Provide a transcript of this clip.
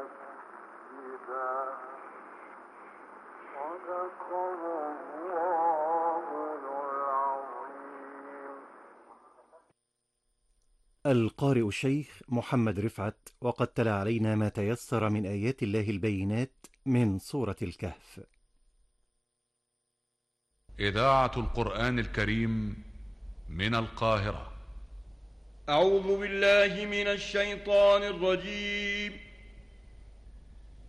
القارئ الشيخ محمد رفعت، وقد تلا علينا ما تيسر من آيات الله البينات من سورة الكهف. إذاعة القرآن الكريم من القاهرة. أعوذ بالله من الشيطان الرجيم.